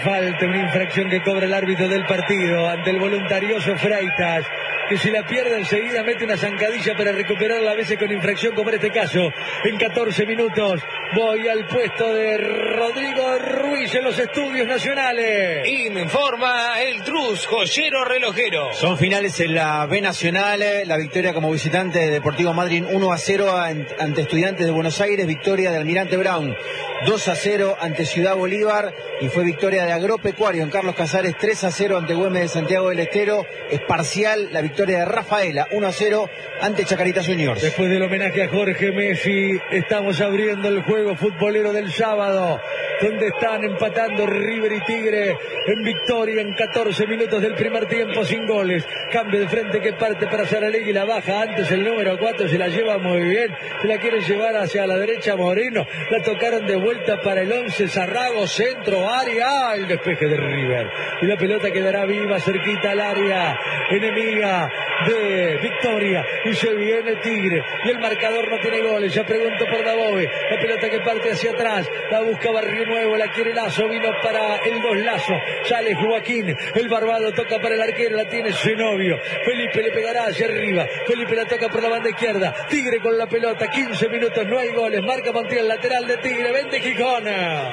Falta, una infracción que cobra el árbitro del partido ante el voluntarioso Freitas, que si la pierde enseguida mete una zancadilla para recuperarla, a veces con infracción como en este caso. En 14 minutos voy al puesto de Rodrigo Ruiz en los estudios nacionales. Informa el Trus, joyero relojero. Son finales en la B Nacional, la victoria como visitante de Deportivo Madryn 1-0 ante Estudiantes de Buenos Aires, victoria de Almirante Brown 2-0 ante Ciudad Bolívar y fue victoria de Agropecuario en Carlos Casares 3-0 ante Güemes de Santiago del Estero. Es parcial la victoria de Rafaela 1-0 ante Chacarita Juniors. Después del homenaje a Jorge Messi, estamos abriendo el juego futbolero del sábado, donde están empatando River y Tigre en victoria en 14 minutos del primer tiempo sin goles. Cambio de frente que parte para Saralegui, la baja antes el número 4, se la lleva muy bien, se la quiere llevar hacia la derecha Moreno, la tocaron de vuelta para el 11 Zarrago, centro, área, el despeje de River. Y la pelota quedará viva cerquita al área enemiga de Victoria, y se viene Tigre, y el marcador no tiene goles. Ya pregunto por Dabove, la pelota que parte hacia atrás, la busca Barrio Nuevo, la quiere Lazo, vino para el 2 Lazo, sale Joaquín, el barbado toca para el arquero, la tiene Zenobio, Felipe le pegará hacia arriba, Felipe la toca por la banda izquierda, Tigre con la pelota, 15 minutos, no hay goles, marca Montiel, lateral de Tigre, vende Gijón.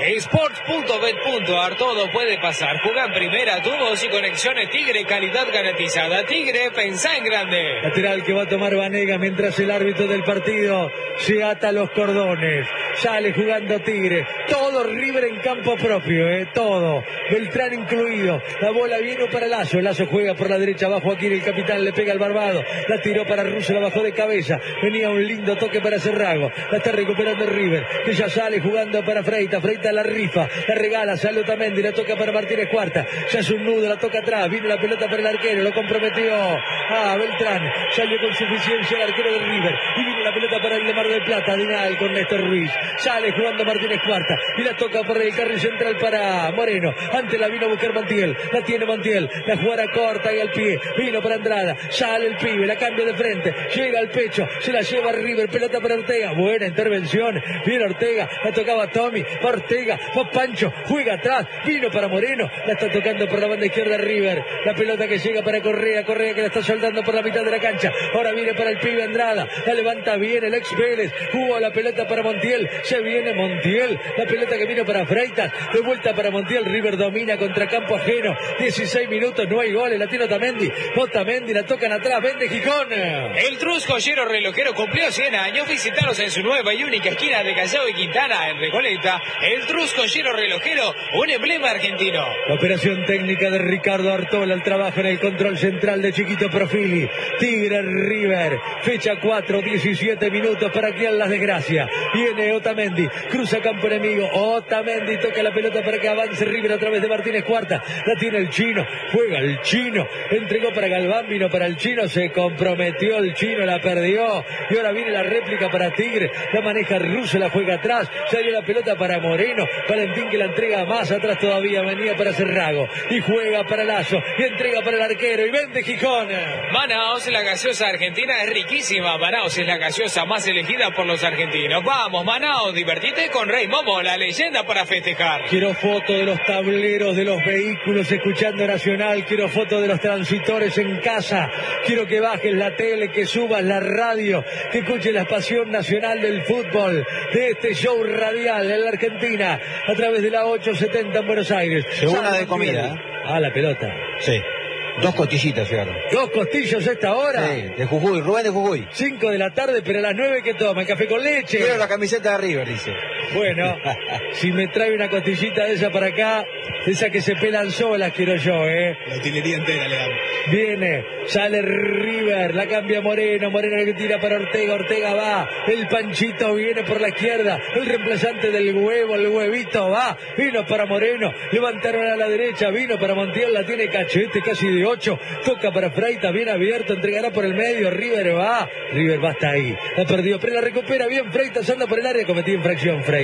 Sports.bet.ar, todo puede pasar, juega en primera, tubos y conexiones Tigre, calidad garantizada. Tigre, pensá en grande. Lateral que va a tomar Vanega mientras el árbitro del partido se ata los cordones. Sale jugando Tigre. Todo River en campo propio, todo. Beltrán incluido. La bola viene para Lazo. Lazo juega por la derecha abajo. Aquí el capitán le pega al barbado. La tiró para Russo, la bajó de cabeza. Venía un lindo toque para Cerrago. La está recuperando River, que ya sale jugando para Freitas. Freitas la rifa. La regala, sale Otamendi. La toca para Martínez Cuarta. Se hace un nudo, la toca atrás. Viene la pelota para el arquero. Lo comprometió a Beltrán. Salió con suficiencia el arquero de River. Y viene la pelota para el de Mar del Plata. Dinal con Néstor Ruiz. Sale jugando Martínez Cuarta. Y la toca por el carril central para Moreno. Antes la vino a buscar Montiel. La tiene Montiel. La jugada corta y al pie. Vino para Andrada. Sale el pibe. La cambia de frente. Llega al pecho. Se la lleva River. Pelota para Ortega. Buena intervención. Viene Ortega. La tocaba Tommy. Va Ortega. Va Pancho. Juega atrás. Vino para Moreno. La está tocando por la banda izquierda River. La pelota que llega para Correa. Correa que la está soltando por la mitad de la cancha. Ahora viene para el pibe Andrada. La levanta bien el ex Vélez. Jugó la pelota para Montiel. Se viene Montiel. La pelota que vino para Freitas. De vuelta para Montiel. River domina contra campo ajeno. 16 minutos. No hay goles. La tiene Otamendi. Otamendi la tocan atrás. Vende Gijón. El Trus, joyero relojero, cumplió 100 años. Visitaros en su nueva y única esquina de Callao y Quintana, en Recoleta. El Trus, joyero relojero, un emblema argentino. La operación técnica de Ricardo Artola. El trabajo en el control central de Chiquito Profili. Tigre River. Fecha 4, 17 minutos para que las desgracia. Viene Otamendi. Cruza campo enemigo. Otamendi toca la pelota para que avance River a través de Martínez Cuarta. La tiene el Chino. Juega el Chino. Entregó para Galván. Vino para el Chino. Se comprometió el Chino. La perdió. Y ahora viene la réplica para Tigre. La maneja Russo. La juega atrás. Salió la pelota para Moreno. Valentín que la entrega más atrás todavía. Venía para Cerrago. Y juega para Lazo. Y entrega para el arquero. Y vende Gijón. Manaos, la gaseosa argentina es riquísima. Manaos es la gaseosa más elegida por los argentinos. Vamos, Manaos, divertite con Rey Momo, la leyenda para festejar. Quiero foto de los tableros de los vehículos escuchando Nacional. Quiero foto de los transitores en casa. Quiero que bajes la tele, que subas la radio, que escuches la pasión nacional del fútbol, de este show radial en la Argentina, a través de la 870 en Buenos Aires. Llegó una de comida. La pelota. Sí. 2 costillitas llegaron. 2 costillos a esta hora. Sí, de Jujuy, Rubén de Jujuy. 5 de la tarde, pero a las 9 que toma, café con leche. Quiero la camiseta de River, dice. Bueno, si me trae una costillita de esa para acá, esa que se pelan solas quiero yo, La utilería entera le damos. Viene, sale River, la cambia Moreno, Moreno que tira para Ortega, Ortega va, el Panchito viene por la izquierda, el reemplazante del huevo, el huevito va, vino para Moreno, levantaron a la derecha, vino para Montiel, la tiene Cachete casi de 8, toca para Freitas, bien abierto, entregará por el medio, River va hasta ahí, la perdió, pero la recupera bien Freitas, anda por el área, cometió infracción Freitas.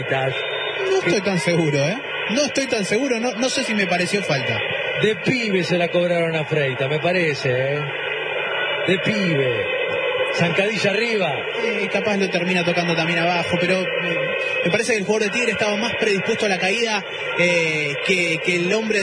No estoy tan seguro, no estoy tan seguro, no sé si me pareció falta. De pibe se la cobraron a Freitas, me parece, de pibe. Zancadilla arriba. Capaz lo termina tocando también abajo, pero me parece que el jugador de Tigre estaba más predispuesto a la caída que el hombre